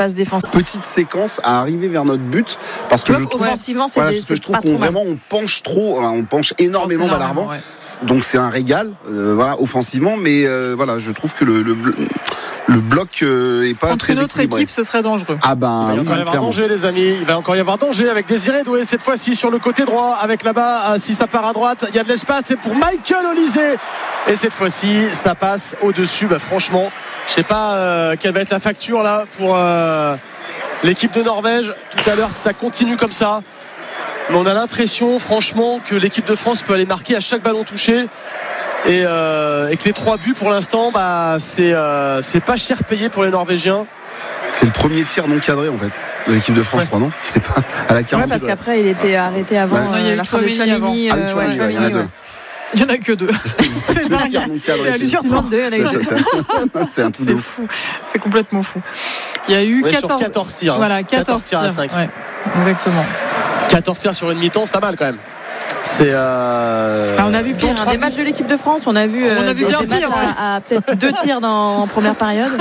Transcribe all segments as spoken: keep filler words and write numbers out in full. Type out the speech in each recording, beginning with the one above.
phase défensive. Petite séquence à arriver vers notre but parce que ouais, je trouve, offensivement, c'est, voilà, des, parce que c'est je trouve pas qu'on trop vraiment on penche trop, on penche énormément vers l'avant. Ouais. Donc c'est un régal, euh, voilà, offensivement, mais euh, voilà, je trouve que le le, le bloc euh, est pas contre très une autre équilibré. équipe, ce serait dangereux. Ah ben il va oui, encore y avoir clairement. danger, les amis. Il va encore y avoir danger avec Désiré Doué cette fois-ci sur le côté droit. Avec là-bas, si ça part à droite, il y a de l'espace. C'est pour Michael Olysée. Et cette fois-ci, ça passe au-dessus. Bah, franchement, je sais pas euh, quelle va être la facture là pour euh, l'équipe de Norvège. Tout à l'heure, ça continue comme ça. Mais on a l'impression, franchement, que l'équipe de France peut aller marquer à chaque ballon touché. Et, euh, et que les trois buts pour l'instant, bah, c'est, euh, c'est pas cher payé pour les Norvégiens. C'est le premier tir non cadré en fait de l'équipe de France, ouais. je crois, non ? C'est pas à la Ouais, quarantaine. parce qu'après il était arrêté avant Ouais. euh, Ouais, il y a eu la fin de Tchouaméni Tchouaméni. Ah, euh, tu vois, ouais, il y en a Tchouaméni, deux. ouais. Il n'y en a que deux. C'est Deux dingue. tirs non cadrés. C'est C'est hallucinant. vingt-deux, il y en a eu ça, deux. ça. C'est un truc de C'est ouf. fou. C'est complètement fou. Il y a eu On est sur quatorze, quatorze tirs. hein. voilà, quatorze, tirs à cinq. Ouais, exactement. quatorze tirs sur une mi-temps, c'est pas mal quand même. C'est euh... Ah, on a vu pire, Dont hein, trois des matchs buts. de l'équipe de France, on a vu, On a euh, vu des, bien des pire, matchs ouais. à, à peut-être deux tirs dans, en première période.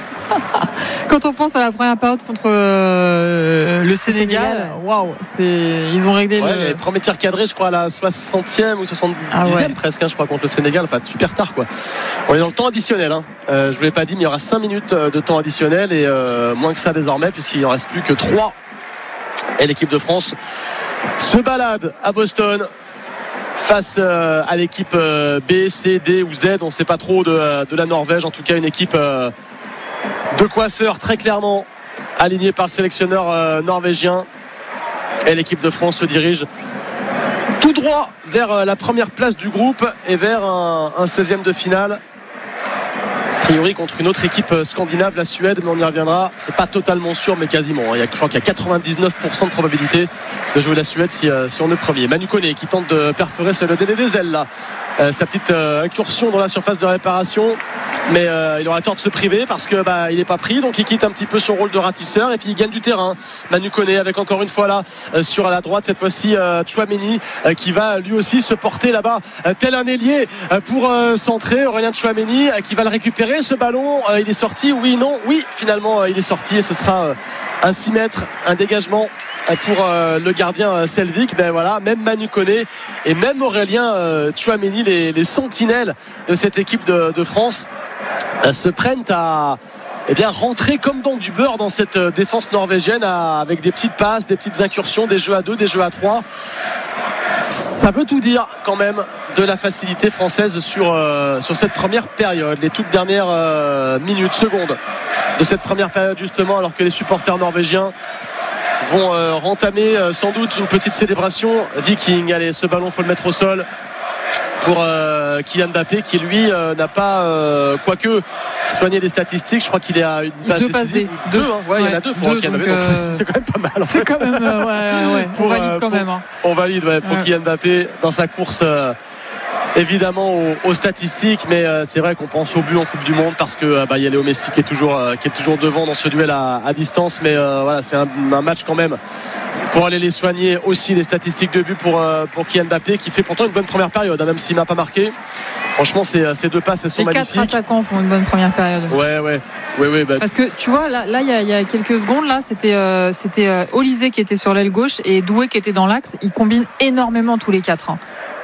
Quand on pense à la première période contre euh, le Sénégal, Sénégal. waouh, c'est ils ont réglé ouais, le les premiers tirs cadrés, je crois à la soixantième ou soixante-dixième Ah ouais. presque, hein, je crois, contre le Sénégal. Enfin, super tard quoi. On est dans le temps additionnel. Hein. Euh, je vous l'ai pas dit, mais il y aura cinq minutes de temps additionnel et euh, moins que ça désormais, puisqu'il en reste plus que trois. Et l'équipe de France se balade à Boston face euh, à l'équipe euh, B, C, D ou Z, on ne sait pas trop de, de la Norvège, en tout cas une équipe euh, de coiffeurs très clairement alignée par le sélectionneur euh, norvégien. Et l'équipe de France se dirige tout droit vers euh, la première place du groupe et vers un, un seizième de finale. A priori contre une autre équipe scandinave, la Suède, mais on y reviendra. C'est pas totalement sûr, mais quasiment. Il y a, je crois qu'il y a quatre-vingt-dix-neuf pour cent de probabilité de jouer la Suède si, si on est premier. Manu Koné qui tente de perforer le D D des ailes là. Euh, sa petite euh, incursion dans la surface de réparation, mais euh, il aura tort de se priver parce que bah, il n'est pas pris, donc il quitte un petit peu son rôle de ratisseur et puis il gagne du terrain. Manu Koné avec encore une fois là euh, sur la droite cette fois-ci euh, Tchouaméni euh, qui va lui aussi se porter là-bas euh, tel un ailier euh, pour euh, centrer. Aurélien Tchouaméni euh, qui va le récupérer ce ballon, euh, il est sorti, oui non oui finalement euh, il est sorti et ce sera euh, un six mètres, un dégagement pour euh, le gardien euh, Selvik. Ben voilà, même Manu Koné et même Aurélien euh, Tchouaméni, les, les sentinelles de cette équipe de, de France euh, se prennent à eh bien, rentrer comme dans du beurre dans cette euh, défense norvégienne à, avec des petites passes, des petites incursions, des jeux à deux, des jeux à trois. Ça veut tout dire quand même de la facilité française sur, euh, sur cette première période, les toutes dernières euh, minutes, secondes de cette première période justement, alors que les supporters norvégiens vont euh, rentamer euh, sans doute une petite célébration. Viking, allez, ce ballon faut le mettre au sol pour euh, Kylian Mbappé qui lui euh, n'a pas euh, quoique soigné les statistiques. Je crois qu'il est à une passe deux passes décisive. D. deux, deux hein. ouais, ouais, il y en a deux pour deux, Kylian Mbappé, donc, donc, euh, c'est quand même pas mal en c'est fait. quand même euh, ouais, ouais, ouais. Pour, on valide euh, quand pour- même hein. On valide ouais, pour Ouais. Kylian Mbappé dans sa course euh, évidemment aux, aux statistiques, mais euh, c'est vrai qu'on pense au but en Coupe du Monde parce que euh, bah, il y a Léo Messi qui est toujours euh, qui est toujours devant dans ce duel à, à distance, mais euh, voilà, c'est un, un match quand même pour aller les soigner aussi, les statistiques de but pour euh, pour Kylian Mbappé qui fait pourtant une bonne première période hein, même s'il m'a pas marqué. Franchement, ces, ces deux passes elles sont Les quatre magnifiques. attaquants font une bonne première période. Ouais ouais ouais ouais bah, Parce que tu vois, là, là, il y, a- il y a quelques secondes, là, c'était, euh, c'était euh, Olysée qui était sur l'aile gauche et Doué qui était dans l'axe. Ils combinent énormément tous les quatre. hein.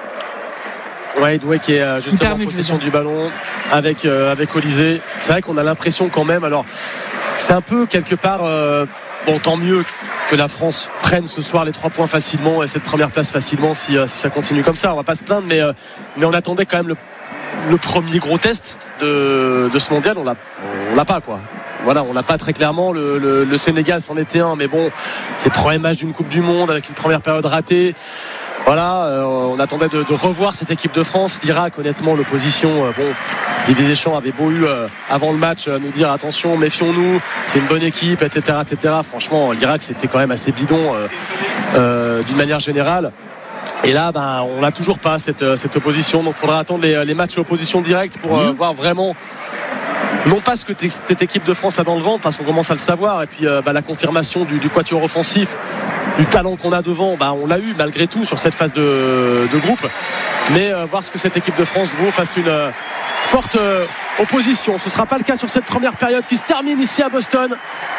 Ouais, Doué qui est euh, justement Hyper en mieux, possession je veux du ballon avec, euh, avec Olysée. C'est vrai qu'on a l'impression quand même, alors c'est un peu quelque part, euh, bon tant mieux que la France prenne ce soir les trois points facilement et cette première place facilement si, euh, si ça continue comme ça. On va pas se plaindre, mais, euh, mais on attendait quand même le, le premier gros test de, de ce mondial. On l'a, on l'a pas quoi. Voilà, on l'a pas très clairement. Le, le, le Sénégal c'en était un, mais bon, c'est le premier match d'une Coupe du Monde avec une première période ratée. Voilà, euh, on attendait de, de revoir cette équipe de France. L'Irak, honnêtement, l'opposition, euh, bon, Didier Deschamps avait beau eu euh, avant le match euh, nous dire attention, méfions-nous, c'est une bonne équipe, et cetera, et cetera. Franchement, l'Irak c'était quand même assez bidon euh, euh, d'une manière générale. Et là, ben, on n'a toujours pas cette, cette opposition. Donc, il faudra attendre les, les matchs à opposition directe pour euh, voir vraiment. Non pas ce que cette équipe de France a dans le ventre, parce qu'on commence à le savoir, et puis euh, bah, la confirmation du, du quatuor offensif, du talent qu'on a devant, bah, on l'a eu malgré tout sur cette phase de, de groupe. Mais euh, voir ce que cette équipe de France vaut face à une euh, forte euh, opposition. Ce ne sera pas le cas sur cette première période qui se termine ici à Boston.